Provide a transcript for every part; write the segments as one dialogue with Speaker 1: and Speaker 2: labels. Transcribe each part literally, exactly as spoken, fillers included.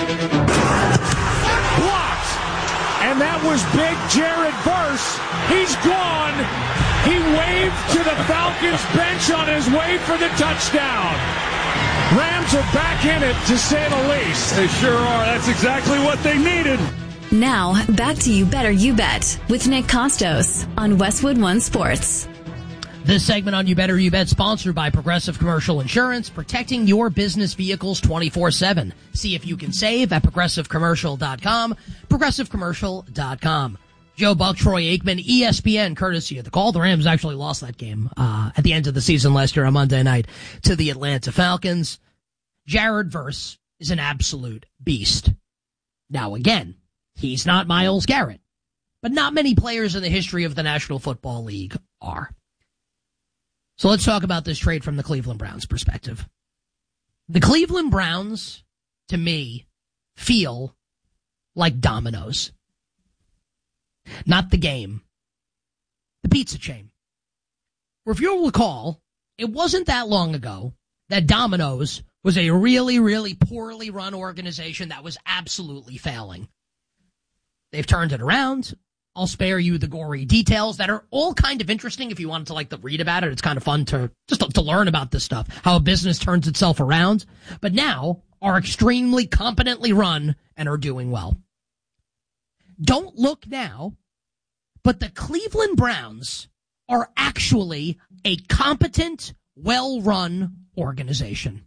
Speaker 1: Blocked. And that was big Jared Verse. He's gone. He waved to the Falcons bench on his way for the touchdown. Rams are back in it, to say the least.
Speaker 2: They sure are. That's exactly what they needed.
Speaker 3: Now, back to You Better You Bet with Nick Costos on Westwood One Sports.
Speaker 4: This segment on You Better You Bet sponsored by Progressive Commercial Insurance, protecting your business vehicles twenty-four seven. See if you can save at progressive commercial dot com, progressive commercial dot com. Joe Buck, Troy Aikman, E S P N, courtesy of the call. The Rams actually lost that game uh at the end of the season last year on Monday night to the Atlanta Falcons. Jared Verse is an absolute beast. Now again, he's not Myles Garrett, but not many players in the history of the National Football League are. So let's talk about this trade from the Cleveland Browns perspective. The Cleveland Browns, to me, feel like Domino's. Not the game. The pizza chain. Or if you'll recall, it wasn't that long ago that Domino's was a really, really poorly run organization that was absolutely failing. They've turned it around. I'll spare you the gory details that are all kind of interesting if you wanted to like to read about it. It's kind of fun to just to, to learn about this stuff, how a business turns itself around, but now are extremely competently run and are doing well. Don't look now, but the Cleveland Browns are actually a competent, well-run organization.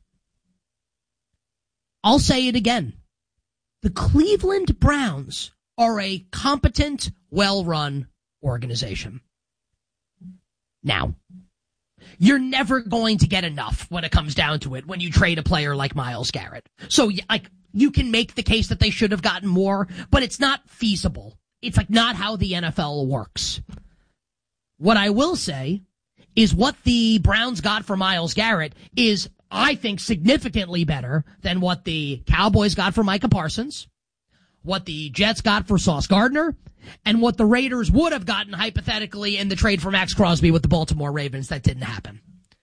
Speaker 4: I'll say it again. The Cleveland Browns are a competent, well-run organization. Now, you're never going to get enough when it comes down to it when you trade a player like Myles Garrett. So, like, you can make the case that they should have gotten more, but it's not feasible. It's, like, not how the N F L works. What I will say is what the Browns got for Myles Garrett is, I think, significantly better than what the Cowboys got for Micah Parsons, what the Jets got for Sauce Gardner, and what the Raiders would have gotten hypothetically in the trade for Max Crosby with the Baltimore Ravens. That didn't happen.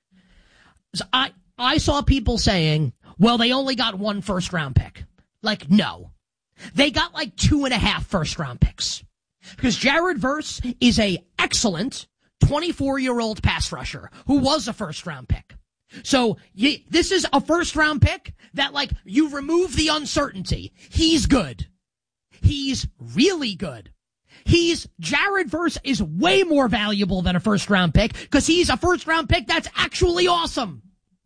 Speaker 4: So I, I saw people saying, well, they only got one first round pick. Like, no. They got like two and a half first round picks. Because Jared Verse is a excellent twenty-four-year-old pass rusher who was a first round pick. So you, this is a first round pick that, like, you remove the uncertainty. He's good. He's really good. He's, Jared Verse is way more valuable than a first round pick because he's a first round pick that's actually awesome.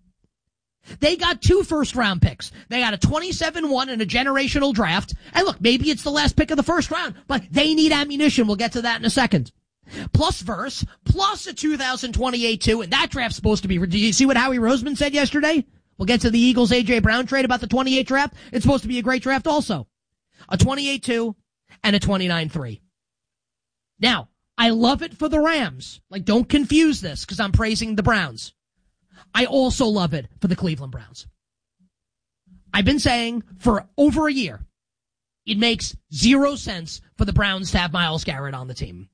Speaker 4: They got two first round picks. They got a twenty-seven one and a generational draft. And look, maybe it's the last pick of the first round, but they need ammunition. We'll get to that in a second. Plus Verse, plus a two thousand twenty-eight two, and that draft's supposed to be, did you see what Howie Roseman said yesterday? We'll get to the Eagles A J Brown trade about the twenty-eight draft. It's supposed to be a great draft also. A twenty-eight two and a twenty-nine three. Now, I love it for the Rams. Like, don't confuse this because I'm praising the Browns. I also love it for the Cleveland Browns. I've been saying for over a year, it makes zero sense for the Browns to have Myles Garrett on the team.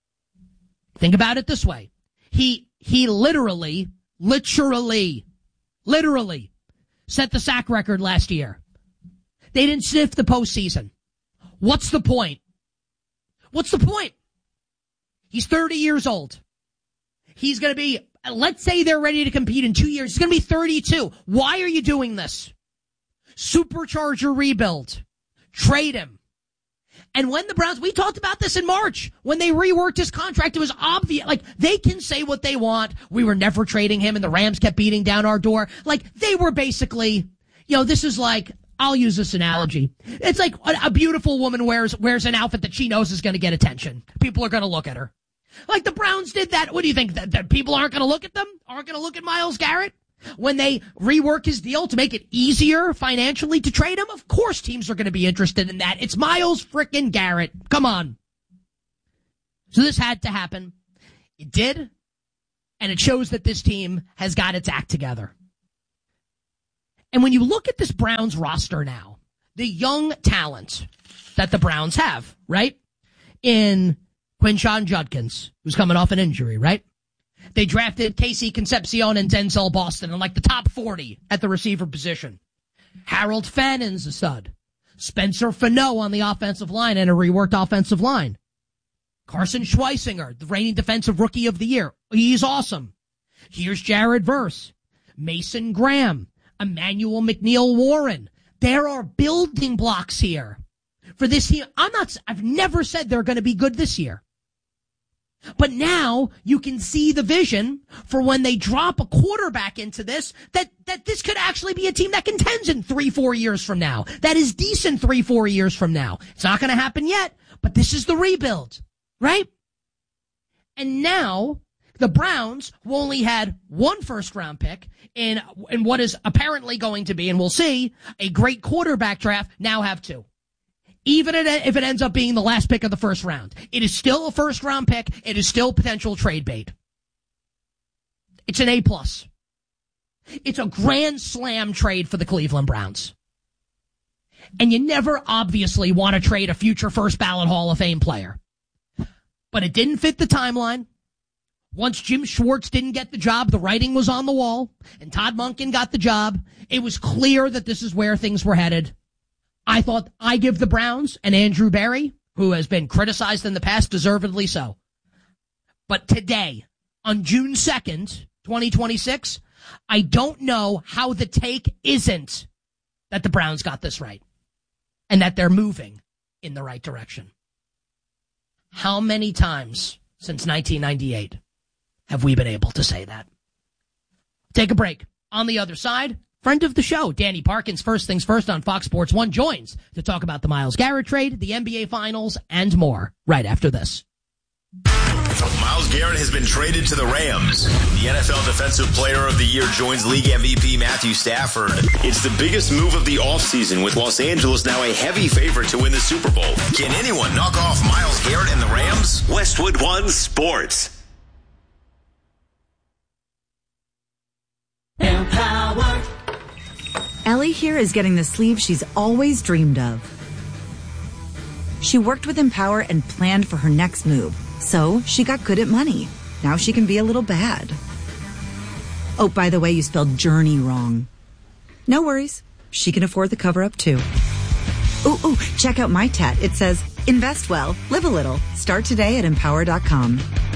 Speaker 4: Think about it this way. He, he literally, literally, literally set the sack record last year. They didn't sniff the postseason. What's the point? What's the point? He's thirty years old. He's going to be, let's say they're ready to compete in two years. He's going to be thirty-two. Why are you doing this? Supercharge your rebuild. Trade him. And when the Browns, we talked about this in March, when they reworked his contract, it was obvious, like, they can say what they want. We were never trading him, and the Rams kept beating down our door. Like, they were basically, you know, this is like, I'll use this analogy. It's like a, a beautiful woman wears, wears an outfit that she knows is going to get attention. People are going to look at her. Like the Browns did that. What do you think? That, that people aren't going to look at them? Aren't going to look at Myles Garrett? When they rework his deal to make it easier financially to trade him? Of course teams are going to be interested in that. It's Myles frickin' Garrett. Come on. So this had to happen. It did. And it shows that this team has got its act together. And when you look at this Browns roster now, the young talent that the Browns have, right? In Quinshon Judkins, who's coming off an injury, right? They drafted Casey Concepcion and Denzel Boston in like the top forty at the receiver position. Harold Fannon's a stud. Spencer Fano on the offensive line and a reworked offensive line. Carson Schweisinger, the reigning defensive rookie of the year. He's awesome. Here's Jared Verse, Mason Graham, Emmanuel McNeil Warren. There are building blocks here for this team. I'm not, I've never said they're going to be good this year. But now you can see the vision for when they drop a quarterback into this, that, that this could actually be a team that contends in three, four years from now. That is decent three, four years from now. It's not going to happen yet, but this is the rebuild, right? And now the Browns, who only had one first round pick in, in what is apparently going to be, and we'll see, a great quarterback draft, now have two. Even if it ends up being the last pick of the first round. It is still a first round pick. It is still potential trade bait. It's an A plus. It's a grand slam trade for the Cleveland Browns. And you never obviously want to trade a future first ballot Hall of Fame player. But it didn't fit the timeline. Once Jim Schwartz didn't get the job, the writing was on the wall, and Todd Monken got the job. It was clear that this is where things were headed. I thought I give the Browns and Andrew Berry, who has been criticized in the past, deservedly so. But today, on June second, twenty twenty-six, I don't know how the take isn't that the Browns got this right and that they're moving in the right direction. How many times since nineteen ninety-eight have we been able to say that? Take a break. On the other side, friend of the show, Danny Parkins, First Things First on Fox Sports one, joins to talk about the Myles Garrett trade, the N B A Finals, and more right after this.
Speaker 5: Myles Garrett has been traded to the Rams. The N F L Defensive Player of the Year joins League M V P Matthew Stafford. It's the biggest move of the offseason, with Los Angeles now a heavy favorite to win the Super Bowl. Can anyone knock off Myles Garrett and the Rams? Westwood One Sports.
Speaker 6: Empowered. Ellie here is getting the sleeve she's always dreamed of. She worked with Empower and planned for her next move, so she got good at money. Now she can be a little bad. Oh, by the way, you spelled journey wrong. No worries. She can afford the cover-up, too. Ooh, ooh, check out my tat. It says, invest well, live a little. Start today at empower dot com.